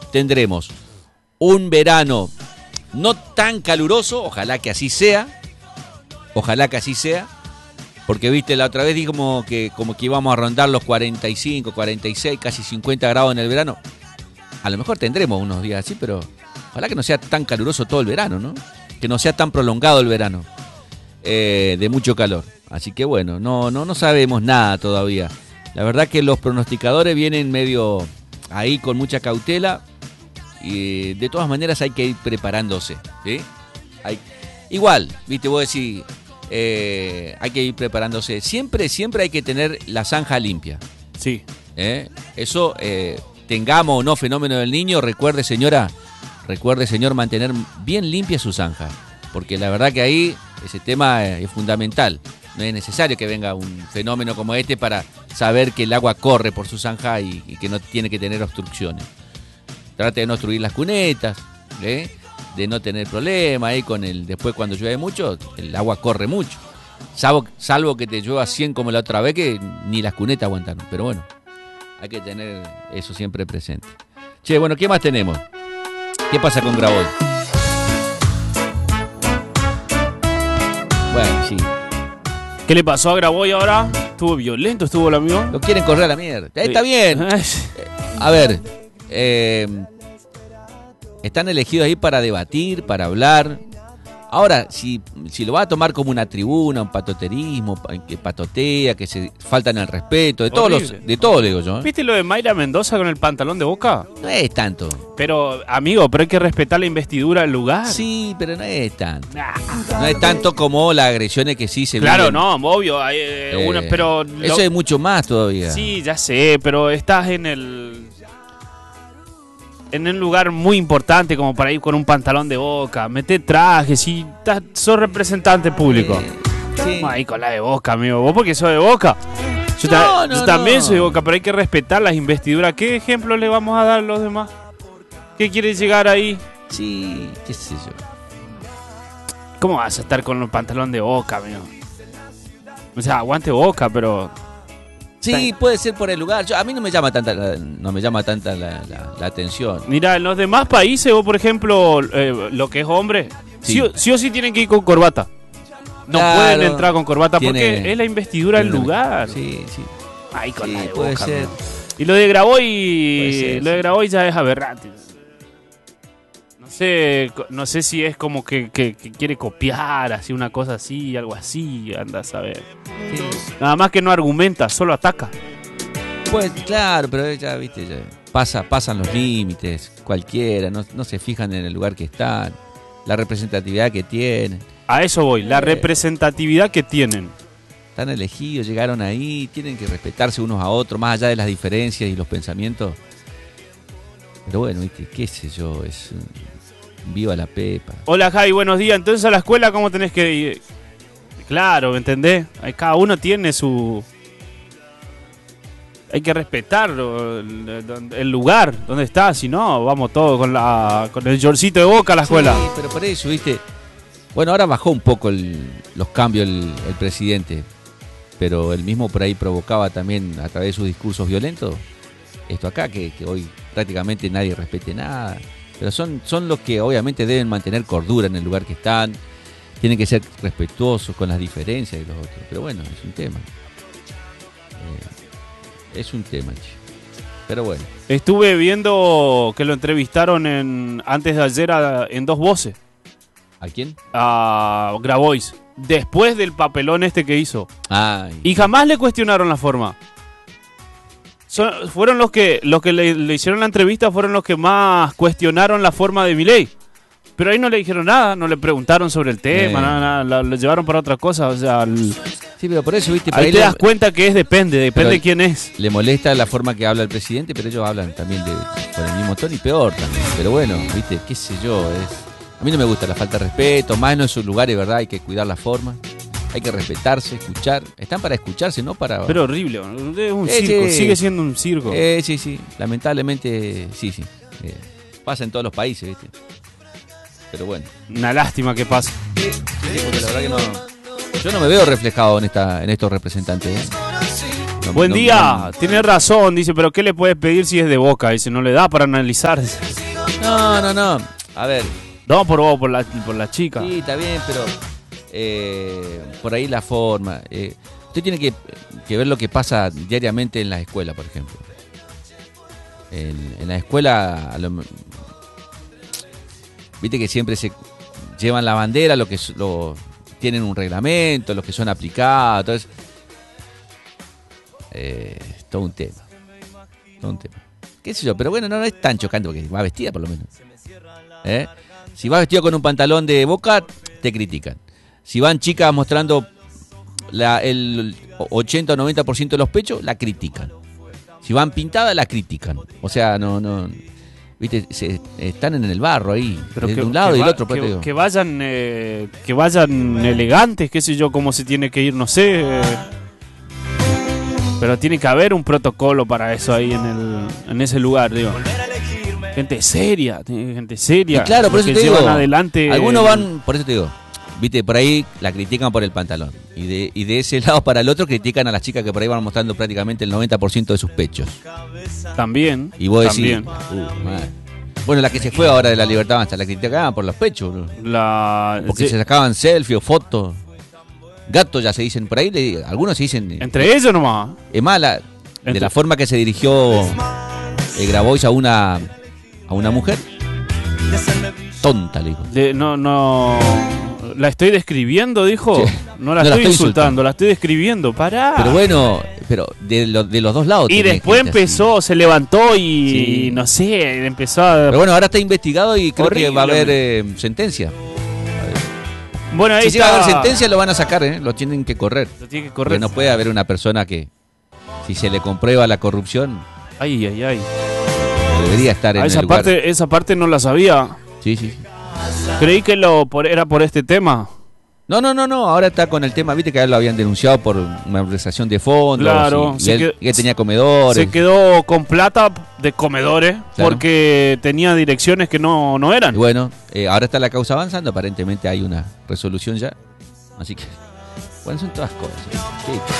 tendremos un verano no tan caluroso, ojalá que así sea, porque viste, la otra vez dije como que íbamos a rondar los 45, 46, casi 50 grados en el verano. A lo mejor tendremos unos días así, pero ojalá que no sea tan caluroso todo el verano, ¿no? Que no sea tan prolongado el verano, de mucho calor. Así que bueno, no sabemos nada todavía. La verdad que los pronosticadores vienen medio ahí con mucha cautela y de todas maneras hay que ir preparándose, ¿sí? Igual, viste, vos decís, hay que ir preparándose. Siempre hay que tener la zanja limpia. Sí. Eso, tengamos o no fenómeno del niño, recuerde señor, mantener bien limpia su zanja. Porque la verdad que ahí ese tema es fundamental. No es necesario que venga un fenómeno como este para saber que el agua corre por su zanja y que no tiene que tener obstrucciones. Trate de no obstruir las cunetas, de no tener problema ahí con después cuando llueve mucho, el agua corre mucho. Salvo que te llueva 100 como la otra vez, que ni las cunetas aguantaron. Pero bueno, hay que tener eso siempre presente. Che, bueno, ¿qué más tenemos? ¿Qué pasa con Grabois? Bueno, sí. ¿Qué le pasó a Grabois ahora? ¿Estuvo violento? ¿Estuvo el amigo? Lo quieren correr a la mierda. Está bien. A ver, están elegidos ahí para debatir, para hablar. Ahora, si lo va a tomar como una tribuna, un patoterismo, que patotea, que se faltan al respeto, de todo le digo yo. ¿Viste lo de Mayra Mendoza con el pantalón de Boca? No es tanto. Pero, amigo, hay que respetar la investidura del lugar. Sí, pero no es tanto. No es tanto como las agresiones que sí se Claro, viven. no, obvio. Pero eso es mucho más todavía. Sí, ya sé, pero estás en un lugar muy importante como para ir con un pantalón de Boca, meter trajes y sos representante público. Sí. Ahí con la de Boca, amigo. Vos porque sos de Boca. Yo también soy de Boca, pero hay que respetar las investiduras. ¿Qué ejemplo le vamos a dar a los demás? ¿Qué quiere llegar ahí? Sí, qué sé yo. ¿Cómo vas a estar con el pantalón de Boca, amigo? O sea, aguante Boca, pero... Sí, puede ser por el lugar. A mí no me llama tanta la atención. Mira, en los demás países, vos por ejemplo, lo que es hombre, sí o sí tienen que ir con corbata. No pueden entrar con corbata porque es la investidura del lugar. Sí. Ay, con la de puede Boca, ser. ¿no? Y lo de Grabois ya es aberrante. No sé si es como que quiere copiar, así una cosa así, algo así, anda a saber. Sí. Nada más que no argumenta, solo ataca. Pues claro, pero ya, viste, pasan los límites, cualquiera, no se fijan en el lugar que están, la representatividad que tienen. A eso voy, la representatividad que tienen. Están elegidos, llegaron ahí, tienen que respetarse unos a otros, más allá de las diferencias y los pensamientos. Pero bueno, viste, qué sé yo, es... Viva la Pepa. Hola Javi, buenos días. Entonces a la escuela, ¿cómo tenés que ir? Claro, ¿me entendés? Cada uno tiene su... Hay que respetarlo, el lugar donde está. Si no, vamos todos con el shortcito de Boca a la escuela. Sí, pero por eso, viste. Bueno, ahora bajó un poco los cambios el presidente. Pero él mismo por ahí provocaba también, a través de sus discursos violentos, esto acá, que hoy prácticamente nadie respete nada. Pero son los que obviamente deben mantener cordura en el lugar que están. Tienen que ser respetuosos con las diferencias de los otros. Pero bueno, es un tema. Pero bueno. Estuve viendo que lo entrevistaron antes de ayer en Dos Voces. ¿A quién? A Grabois. Después del papelón que hizo. Ay. Y jamás le cuestionaron la forma. Fueron los que le hicieron la entrevista, fueron los que más cuestionaron la forma de Milei. Pero ahí no le dijeron nada, no le preguntaron sobre el tema, nada, lo llevaron para otra cosa. O sea, sí, pero por eso, viste, ahí te das cuenta que depende de quién es. Le molesta la forma que habla el presidente, pero ellos hablan también con el mismo tono y peor también. Pero bueno, viste, qué sé yo, a mí no me gusta la falta de respeto, más no en sus lugares, ¿verdad? Hay que cuidar la forma. Hay que respetarse, escuchar. Están para escucharse, no para... Pero horrible, es un circo, sí. sigue siendo un circo. Sí, lamentablemente sí. Pasa en todos los países, ¿viste? Pero bueno. Una lástima que pase. Sí, porque la verdad que yo no me veo reflejado en estos representantes. Buen día, tiene razón, dice, pero ¿qué le puedes pedir si es de Boca? Dice, no le da para analizar. No. A ver. No, por vos, por la chica. Sí, está bien, pero por ahí la forma. Usted tiene que ver lo que pasa diariamente en las escuelas, por ejemplo. En la escuela, viste que siempre se llevan la bandera, tienen un reglamento, los que son aplicados, entonces todo un tema. ¿Qué sé yo? Pero bueno, no es tan chocante porque va vestida por lo menos. Si vas vestido con un pantalón de Boca, te critican. Si van chicas mostrando el 80 o 90% de los pechos, la critican. Si van pintadas, la critican. O sea, no viste, están en el barro ahí, pero de un lado y del otro. Que vayan elegantes, qué sé yo, cómo se tiene que ir, no sé. Pero tiene que haber un protocolo para eso ahí en ese lugar, digo. Gente seria. Y claro, por eso te digo, adelante. Algunos van, por eso te digo, viste, por ahí la critican por el pantalón. Y de ese lado para el otro critican a las chicas que por ahí van mostrando prácticamente el 90% de sus pechos. También. Y vos decís, también. Bueno, la que se fue ahora de la Libertad Avanza, la criticaban por los pechos. Porque se sacaban selfies o fotos. Gatos ya se dicen por ahí, algunos se dicen. Entre ellos nomás. Es mala, de la forma que se dirigió Grabois a una mujer. Tonta, le dijo. No. ¿La estoy describiendo, dijo? Sí. No la estoy insultando, la estoy describiendo. Pará. Pero bueno, de los dos lados. Y después empezó, se levantó y no sé, empezó a... Pero bueno, ahora está investigado y creo que va a haber sentencia. Bueno, ahí si llega a haber sentencia lo van a sacar, lo tienen que correr. Lo tiene que correr. Porque no puede haber una persona que, si se le comprueba la corrupción... Ay. Debería estar en el lugar. Esa parte no la sabía. Sí. Creí que era por este tema. No, ahora está con el tema, viste que a él lo habían denunciado por una malversación de fondos. Claro. Y él tenía comedores. Se quedó con plata de comedores, claro, porque tenía direcciones que no eran. Y bueno, ahora está la causa avanzando, aparentemente hay una resolución ya. Así que, bueno, son todas cosas. Sí.